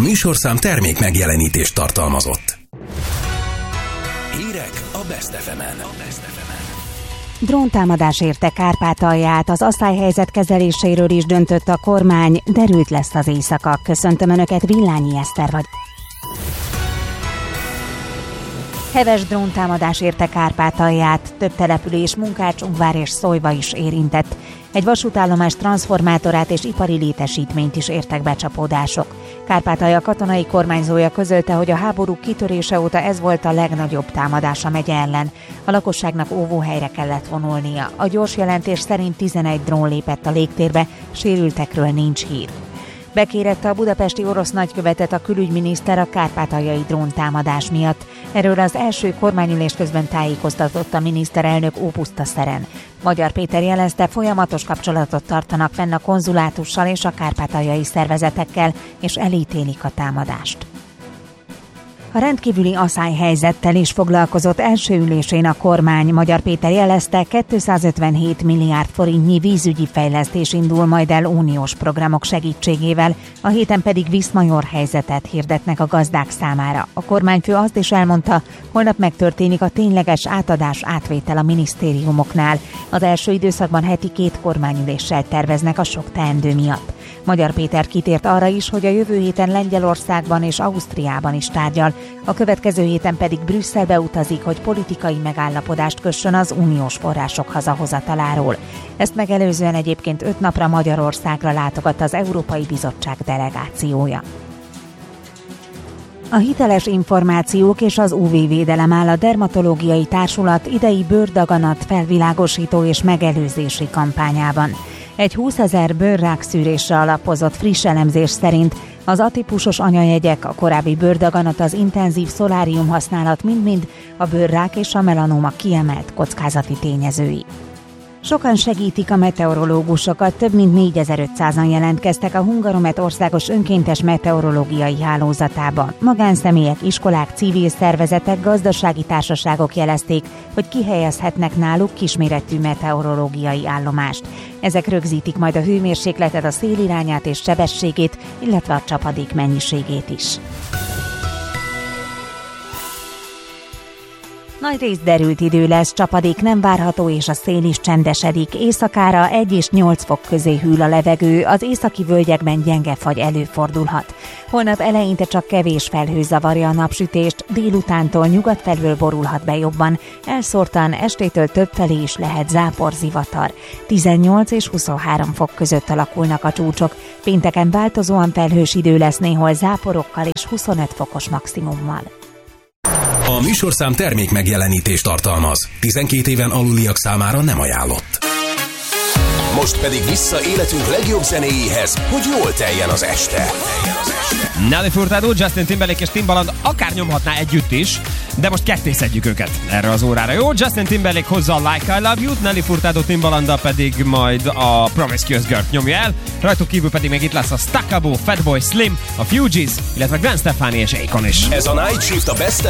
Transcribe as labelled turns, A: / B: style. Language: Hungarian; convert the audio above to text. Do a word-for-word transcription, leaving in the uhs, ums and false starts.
A: műsorszám termék megjelenítést tartalmazott. Hírek a Best ef emen.
B: Dróntámadás érte Kárpátalját, az asszályhelyzet kezeléséről is döntött a kormány, derült lesz az éjszaka. Köszöntöm Önöket, Villányi Eszter vagy. Heves dróntámadás érte Kárpátalját, több település, Munkács, Ungvár és Szólyva is érintett. Egy vasútállomás transformátorát és ipari létesítményt is értek becsapódások. Kárpátalja katonai kormányzója közölte, hogy a háború kitörése óta ez volt a legnagyobb támadás a megye ellen. A lakosságnak óvóhelyre kellett vonulnia. A gyors jelentés szerint tizenegy drón lépett a légtérbe, sérültekről nincs hír. Bekérette a budapesti orosz nagykövetet a külügyminiszter a kárpátaljai dróntámadás miatt. Erről az első kormányülés közben tájékoztatott a miniszterelnök Ópusztaszeren. Magyar Péter jelezte, folyamatos kapcsolatot tartanak fenn a konzulátussal és a kárpátaljai szervezetekkel, és elítélik a támadást. A rendkívüli asszályhelyzettel is foglalkozott első ülésén a kormány. Magyar Péter jelezte, kétszázötvenhét milliárd forintnyi vízügyi fejlesztés indul majd el uniós programok segítségével, a héten pedig viszmajor helyzetet hirdetnek a gazdák számára. A kormányfő azt is elmondta, holnap megtörténik a tényleges átadás átvétel a minisztériumoknál. Az első időszakban heti két kormányüléssel terveznek a sok teendő miatt. Magyar Péter kitért arra is, hogy a jövő héten Lengyelországban és Ausztriában is tárgyal, a következő héten pedig Brüsszelbe utazik, hogy politikai megállapodást kössön az uniós források hazahozataláról. Ezt megelőzően egyébként öt napra Magyarországra látogat az Európai Bizottság delegációja. A hiteles információk és az ú vé-védelem áll a Dermatológiai Társulat idei bőrdaganat felvilágosító és megelőzési kampányában. Egy húszezer bőrrákszűrésre alapozott friss elemzés szerint az atípusos anyajegyek, a korábbi bőrdaganat, az intenzív szolárium használat mind-mind a bőrrák és a melanóma kiemelt kockázati tényezői. Sokan segítik a meteorológusokat, több mint négyezer-ötszázan jelentkeztek a Hungaromet országos önkéntes meteorológiai hálózatába. Magánszemélyek, iskolák, civil szervezetek, gazdasági társaságok jelezték, hogy kihelyezhetnek náluk kisméretű meteorológiai állomást. Ezek rögzítik majd a hőmérsékletet, a szélirányát és sebességét, illetve a csapadék mennyiségét is. Nagyrészt derült idő lesz, csapadék nem várható és a szél is csendesedik. Éjszakára egy és nyolc fok közé hűl a levegő, az északi völgyekben gyenge fagy előfordulhat. Holnap eleinte csak kevés felhő zavarja a napsütést, délutántól nyugat felől borulhat be jobban, elszórtan estétől többfelé is lehet záporzivatar. tizennyolc és huszonhárom fok között alakulnak a csúcsok, pénteken változóan felhős idő lesz néhol záporokkal és huszonöt fokos maximummal.
A: A műsorszám termék megjelenítést tartalmaz. tizenkét éven aluliak számára nem ajánlott. Most pedig vissza életünk legjobb zenéjéhez, hogy jól teljen az este.
C: Nelly Furtado, Justin Timberlake és Timbaland akár nyomhatná együtt is, de most kettészedjük őket erre az órára. Jó, Justin Timberlake hozza a Like I Love You-t, Nelly Furtado Timbalanda pedig majd a Promiscuous Girl-t nyomja el, rajtuk kívül pedig még itt lesz a Staccabo, Fatboy Slim, a Fugees, illetve Gwen Stefani és Akon is.
A: Ez a Night Shift a Best